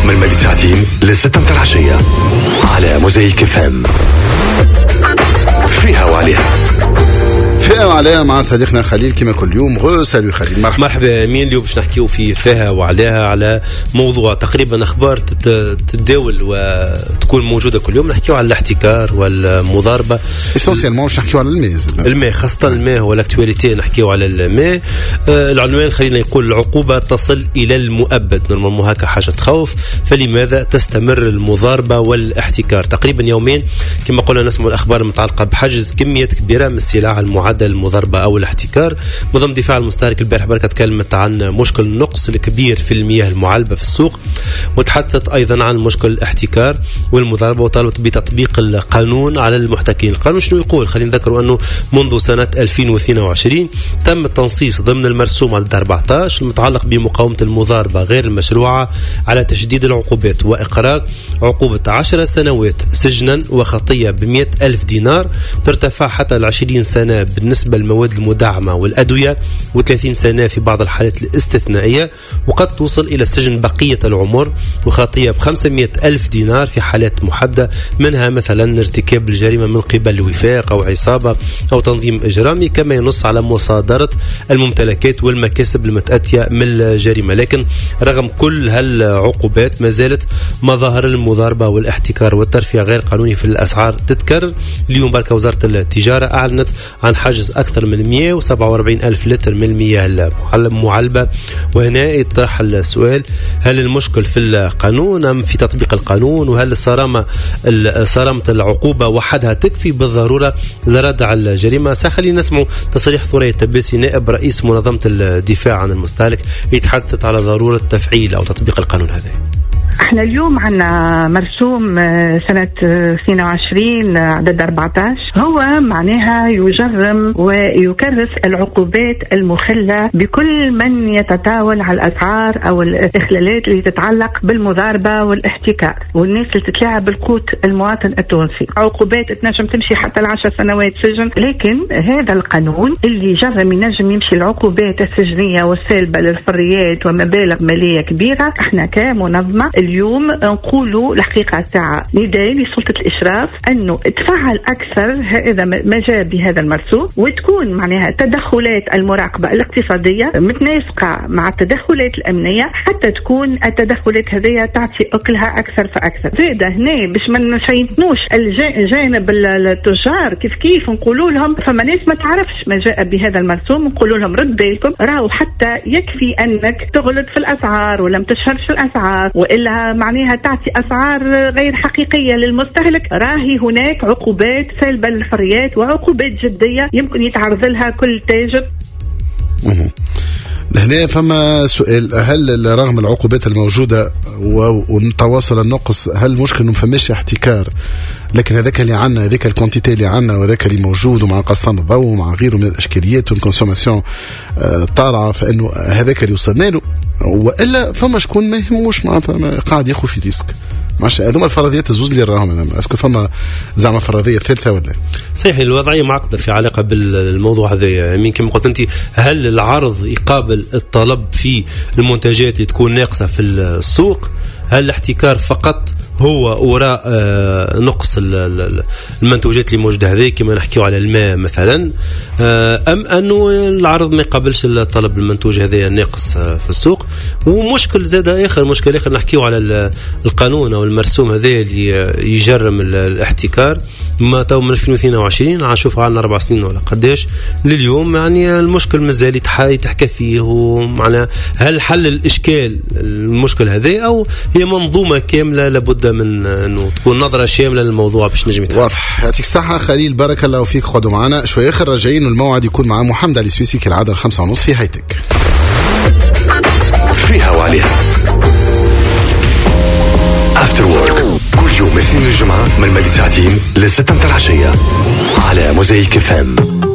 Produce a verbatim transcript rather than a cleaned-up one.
من مدى ساعتين لستة متاع العشية على موزايك اف ام. فيها وعليها فيها وعليها مع صديقنا خليل كما كل يوم. غو سالو خليل، مرحبا. مرحبا امين. اليوم باش نحكيو في فيها وعليها على موضوع تقريبا اخبار تتداول وتكون موجوده كل يوم. نحكيو على الاحتكار والمضاربه اسونسيالمون. باش نحكيو على الماء الماء خاصه الماء والاكتواليتي. نحكيو على الماء. آه العنوان خلينا يقول العقوبه تصل الى المؤبد. نورمالمون هكا حاجه تخوف. فلماذا تستمر المضاربه والاحتكار؟ تقريبا يومين كما قلنا نسمع الاخبار المتعلقه بحجز كميات كبيره من السلع المعدة المضاربة أو الاحتكار. منظمة دفاع المستهلك البارح بركة تكلمت عن مشكل النقص الكبير في المياه المعلبة في السوق، وتحدثت أيضا عن مشكل الاحتكار والمضاربة، وطالبت بتطبيق القانون على المحتكرين. القانون شنو يقول؟ خلينا نذكروا أنه منذ سنة ألفين واثنين وعشرين تم التنصيص ضمن المرسوم عدد أربعة عشر المتعلق بمقاومة المضاربة غير المشروعة على تشديد العقوبات وإقرار عقوبة عشر سنوات سجنا وخطية بمئة ألف دينار، ترتفع حتى العشرين سنة بالنسبة للمواد المدعمة والأدوية، وثلاثين سنة في بعض الحالات الاستثنائية، وقد توصل إلى السجن بقية العمر، وخطية بخمسمائة ألف دينار في حالات محددة، منها مثلا ارتكاب الجريمة من قبل الوفاق أو عصابة أو تنظيم إجرامي، كما ينص على مصادرة الممتلكات والمكاسب المتأتية من الجريمة. لكن رغم كل هالعقوبات ما زالت مظاهر المضاربة والاحتكار والترفيه غير قانوني في الأسعار تتكرر. اليوم بركة وزارة التجارة أعلنت عن حجز أكثر من مئة وسبعة وأربعين ألف لتر من المياه المعلبة. وهنا يطرح السؤال: هل المشكل في القانون أم في تطبيق القانون؟ وهل الصرامة صرامة العقوبة وحدها تكفي بالضرورة لردع الجريمة؟ سخلينا نسمع تصريح ثريا التباسي نائب رئيس منظمة الدفاع عن المستهلك يتحدث على ضرورة تفعيل أو تطبيق القانون هذا. احنا اليوم عنا مرسوم سنة اثنين وعشرين عدد أربعة عشر، هو معناها يجرم ويكرس العقوبات المخلة بكل من يتطاول على الأسعار أو الإخلالات اللي تتعلق بالمضاربة والاحتكار والناس اللي تتلاعب بالقوت المواطن التونسي. عقوبات تنجم تمشي حتى العشر سنوات سجن، لكن هذا القانون اللي جرم ينجم يمشي العقوبات السجنية والسالبة للحريات ومبالغ مالية كبيرة. احنا كمنظمة اليوم نقولوا الحقيقة ساعة نداء لسلطة الإشراف أنه تفعل أكثر هذا ما جاء بهذا المرسوم، وتكون معناها تدخلات المراقبة الاقتصادية متناسقة مع التدخلات الأمنية، حتى تكون التدخلات هذه تعطي أكلها أكثر فأكثر. زيادة هنا باش ما نشيطنوش الجانب التجار، كيف كيف نقولوا لهم فما ناس ما تعرفش ما جاء بهذا المرسوم، نقولوا لهم رد بالكم، راهو حتى يكفي أنك تغلط في الأسعار ولا متشهرش في الأسعار وإلا معناها تعطي أسعار غير حقيقية للمستهلك، راهي هناك عقوبات سلبة للحريات وعقوبات جدية يمكن يتعرض لها كل تاجر. هنا فما سؤال: هل رغم العقوبات الموجودة وتواصل النقص، هل المشكلة انه فماش احتكار، لكن هذاك اللي عنا، هذاك الكونتيتي اللي عنا وذاك اللي موجود ومع قصان الضوء ومع غيره من الاشكاليات والكونسوماسيون طالعة، فانه هذاك اللي وصلنا له، والا فما شكون ما يهموش معناتها قاعد ياخذ في ريسك؟ ماشي هذوما الفرضيات الزوز اللي راهم انا اسكو فما زعما فرضيه ثالثه ولا؟ صحيح الوضعيه معقده في علاقه بالموضوع هذا. يعني كما قلت انت، هل العرض يقابل الطلب في المنتجات اللي تكون ناقصه في السوق؟ هل الاحتكار فقط هو وراء آه نقص المنتوجات اللي موجوده هذه كما نحكيو على الماء مثلا، آه ام انه العرض ما يقابلش الطلب المنتوج هذا ناقص آه في السوق؟ ومشكل زاد اخر مشكل اخر نحكيو على القانون او المرسوم هذا اللي يجرم الاحتكار. ما تو من ألفين واثنين وعشرين نشوف عندنا أربع سنين ولا قداش لليوم، يعني المشكل مازال يتحكى فيه. ومعنى هل حل الاشكال المشكل هذا او هي منظومه كامله لابد من انه تكون نظره شامله للموضوع باش نجم يتحل؟ واضح. يعطيك الصحه خليل، بارك الله فيك. خذوا معنا شويه اخر راجعين، والموعد يكون مع محمد علي السويسي كالعاده الخمسة ونص في هايتك. فيها وعليها افتر وورك كل يوم اثنين الجمعة من مدى ساعتين لستة متاع العشية على موزايك اف ام.